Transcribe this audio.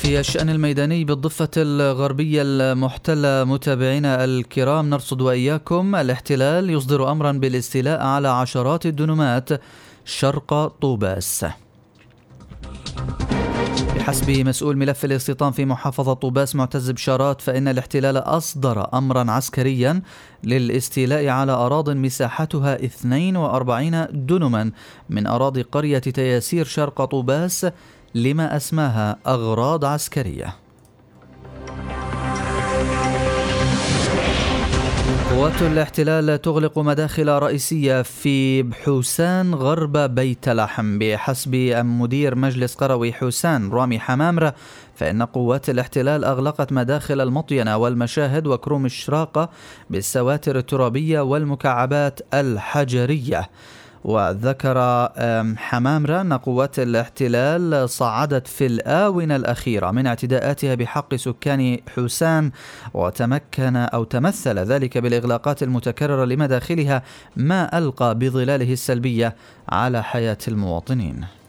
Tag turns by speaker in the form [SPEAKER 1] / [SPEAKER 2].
[SPEAKER 1] في الشأن الميداني بالضفة الغربية المحتلة متابعينا الكرام، نرصد وإياكم الاحتلال يصدر أمرا بالاستيلاء على عشرات الدنومات شرق طوباس. بحسب مسؤول ملف الاستيطان في محافظة طوباس معتز بشارات، فإن الاحتلال أصدر أمرا عسكريا للاستيلاء على أراضٍ مساحتها 42 دنما من أراضي قرية تياسير شرق طوباس لما أسماها أغراض عسكرية. قوات الاحتلال تغلق مداخل رئيسية في حوسان غرب بيت لحم. بحسب مدير مجلس قروي حوسان رامي حمامرة، فإن قوات الاحتلال أغلقت مداخل المطينة والمشاهد وكروم الشراقة بالسواتر الترابية والمكعبات الحجرية. وذكر حمامرة أن قوات الاحتلال صعدت في الآونة الأخيرة من اعتداءاتها بحق سكان حوسان، تمثل ذلك بالإغلاقات المتكررة لمداخلها، ما ألقى بظلاله السلبية على حياة المواطنين.